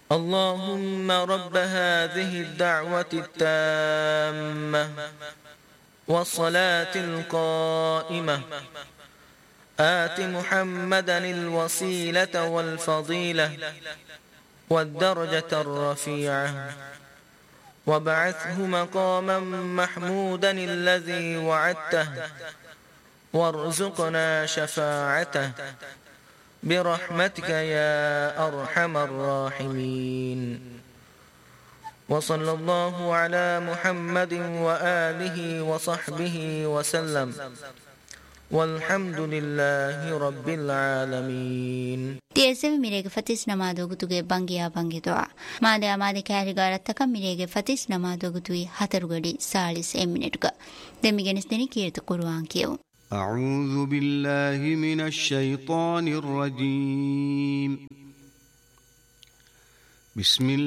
اللهم رب هذه الدعوة التامة والصلاة القائمة آت محمدا الوسيلة والفضيلة والدرجة الرفيعة وابعثه مقاما محمودا الذي وعدته وارزقنا شفاعته برحمتك يا أرحم الراحمين. وصلى الله على محمد وآله وصحبه وسلم والحمد لله رب العالمين. تيسم ميريك فتيس نمادو غتوغي بانغيا بانغي دعا ماده اماده كاريغارا تكم ميريك فتيس نمادو غتوي هترغدي سالس امينتغا دميغنس دني كيرت قرآن كيو. أعوذ بالله من الشيطان الرجيم. بسم الله